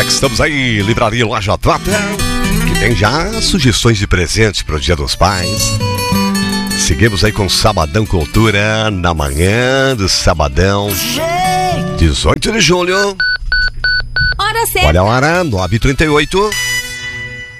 que estamos aí, Livraria Loja Prata, que tem já sugestões de presente para o Dia dos Pais. Seguimos aí com Sabadão Cultura, na manhã do sabadão, 18 de julho. Hora certa. Olha a hora, 9h38.